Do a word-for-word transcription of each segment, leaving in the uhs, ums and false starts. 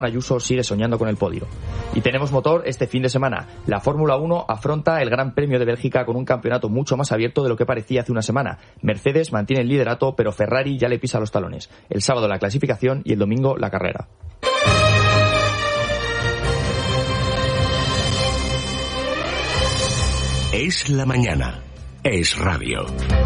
Ayuso sigue soñando con el podio. Y tenemos motor este fin de semana. La Fórmula uno afronta el Gran Premio de Bélgica con un campeonato mucho más abierto de lo que parecía hace una semana. Mercedes mantiene el liderato, pero Ferrari ya le pisa los talones. El sábado la clasificación y el domingo la carrera. Es la mañana. Es radio.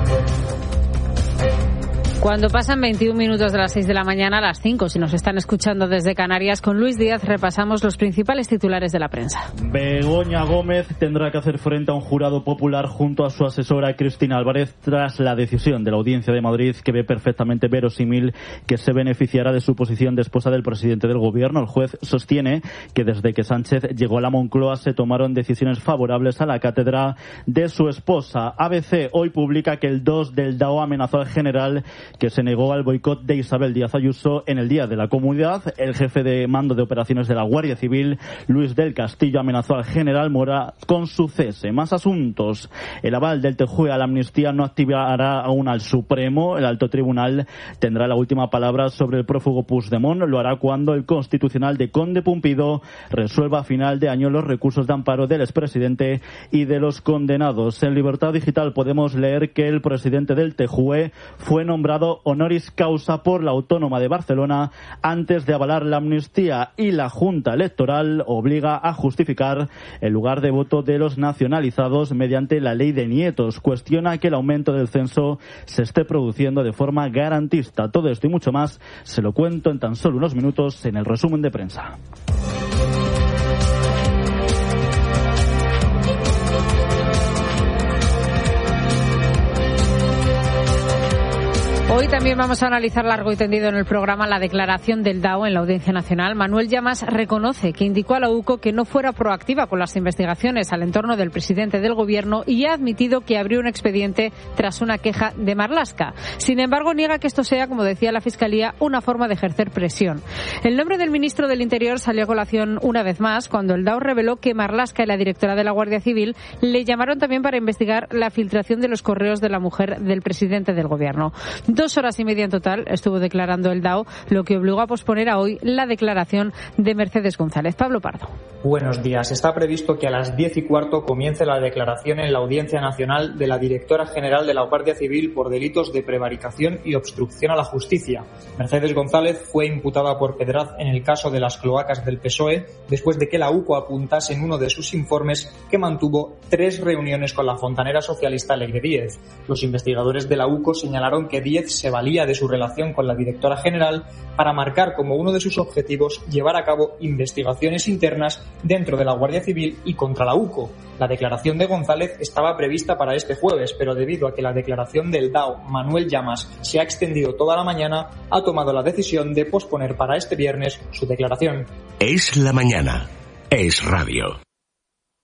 Cuando pasan veintiún minutos de las seis de la mañana, a las cinco, si nos están escuchando desde Canarias, con Luis Díaz repasamos los principales titulares de la prensa. Begoña Gómez tendrá que hacer frente a un jurado popular junto a su asesora Cristina Álvarez tras la decisión de la Audiencia de Madrid, que ve perfectamente verosímil que se beneficiará de su posición de esposa del presidente del gobierno. El juez sostiene que desde que Sánchez llegó a la Moncloa se tomaron decisiones favorables a la cátedra de su esposa. A B C hoy publica que el dos del D A O amenazó al general que se negó al boicot de Isabel Díaz Ayuso en el Día de la Comunidad. El jefe de mando de operaciones de la Guardia Civil, Luis del Castillo, amenazó al general Mora con su cese. Más asuntos. El aval del T J U E a la amnistía no activará aún al Supremo. El alto tribunal tendrá la última palabra sobre el prófugo Puigdemont. Lo hará cuando el Constitucional de Conde Pumpido resuelva a final de año los recursos de amparo del expresidente y de los condenados. En Libertad Digital podemos leer que el presidente del T J U E fue nombrado honoris causa por la Autónoma de Barcelona antes de avalar la amnistía, y la Junta Electoral obliga a justificar el lugar de voto de los nacionalizados mediante la ley de nietos. Cuestiona que el aumento del censo se esté produciendo de forma garantista. Todo esto y mucho más se lo cuento en tan solo unos minutos en el resumen de prensa. Hoy también vamos a analizar largo y tendido en el programa la declaración del D A O en la Audiencia Nacional. Manuel Llamas reconoce que indicó a la U C O que no fuera proactiva con las investigaciones al entorno del presidente del Gobierno y ha admitido que abrió un expediente tras una queja de Marlaska. Sin embargo, niega que esto sea, como decía la Fiscalía, una forma de ejercer presión. El nombre del ministro del Interior salió a colación una vez más cuando el D A O reveló que Marlaska y la directora de la Guardia Civil le llamaron también para investigar la filtración de los correos de la mujer del presidente del Gobierno. Dos horas y media en total estuvo declarando el D A O, lo que obligó a posponer a hoy la declaración de Mercedes González. Pablo Pardo. Buenos días. Está previsto que a las diez y cuarto comience la declaración en la Audiencia Nacional de la directora general de la Guardia Civil por delitos de prevaricación y obstrucción a la justicia. Mercedes González fue imputada por Pedraz en el caso de las cloacas del P S O E después de que la U C O apuntase en uno de sus informes que mantuvo tres reuniones con la fontanera socialista Leire Díez. Los investigadores de la U C O señalaron que Díez se valía de su relación con la directora general para marcar como uno de sus objetivos llevar a cabo investigaciones internas dentro de la Guardia Civil y contra la U C O. La declaración de González estaba prevista para este jueves, pero debido a que la declaración del D A O, Manuel Llamas, se ha extendido toda la mañana, ha tomado la decisión de posponer para este viernes su declaración. Es la mañana. Es radio.